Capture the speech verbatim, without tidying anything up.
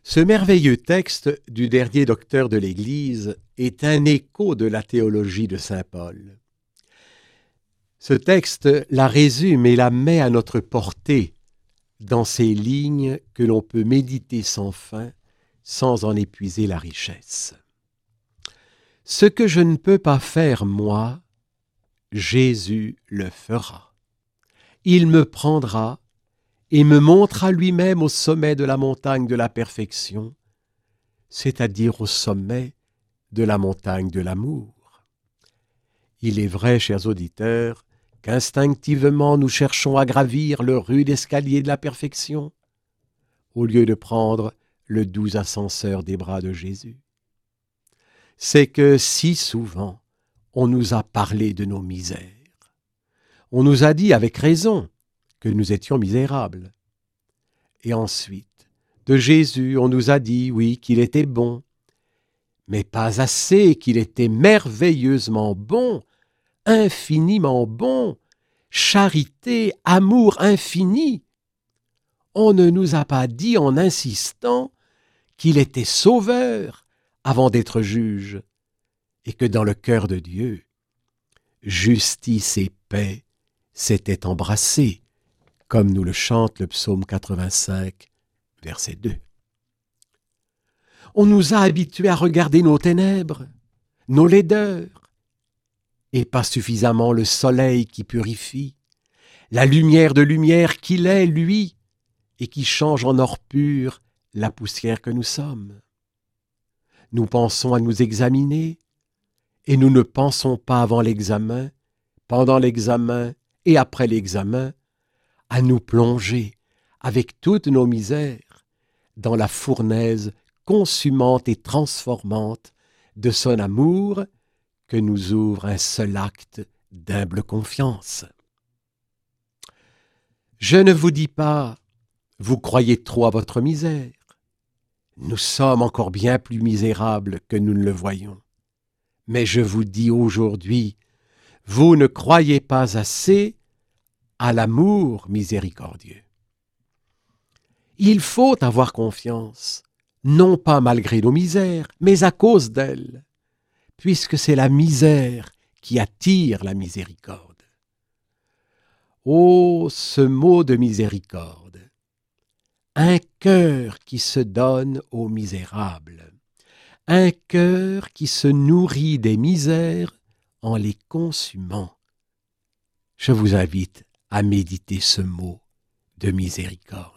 Ce merveilleux texte du dernier docteur de l'Église est un écho de la théologie de saint Paul. Ce texte la résume et la met à notre portée dans ces lignes que l'on peut méditer sans fin, sans en épuiser la richesse. Ce que je ne peux pas faire, moi, Jésus le fera. Il me prendra et me montrera lui-même au sommet de la montagne de la perfection, c'est-à-dire au sommet de la montagne de l'amour. Il est vrai, chers auditeurs, qu'instinctivement nous cherchons à gravir le rude escalier de la perfection, au lieu de prendre le doux ascenseur des bras de Jésus. C'est que si souvent on nous a parlé de nos misères. On nous a dit avec raison que nous étions misérables. Et ensuite, de Jésus, on nous a dit, oui, qu'il était bon, mais pas assez, qu'il était merveilleusement bon, infiniment bon, charité, amour infini. On ne nous a pas dit en insistant qu'il était sauveur avant d'être juge, et que dans le cœur de Dieu, justice et paix s'étaient embrassés, comme nous le chante le psaume quatre-vingt-cinq, verset deux. On nous a habitués à regarder nos ténèbres, nos laideurs, et pas suffisamment le soleil qui purifie, la lumière de lumière qu'il est, lui, et qui change en or pur la poussière que nous sommes. Nous pensons à nous examiner, et nous ne pensons pas avant l'examen, pendant l'examen et après l'examen, à nous plonger avec toutes nos misères dans la fournaise consumante et transformante de son amour que nous ouvre un seul acte d'humble confiance. Je ne vous dis pas, vous croyez trop à votre misère. Nous sommes encore bien plus misérables que nous ne le voyons. Mais je vous dis aujourd'hui, vous ne croyez pas assez à l'amour miséricordieux. Il faut avoir confiance, non pas malgré nos misères, mais à cause d'elles, puisque c'est la misère qui attire la miséricorde. Oh, ce mot de miséricorde! Un cœur qui se donne aux misérables, un cœur qui se nourrit des misères en les consumant. Je vous invite à méditer ce mot de miséricorde.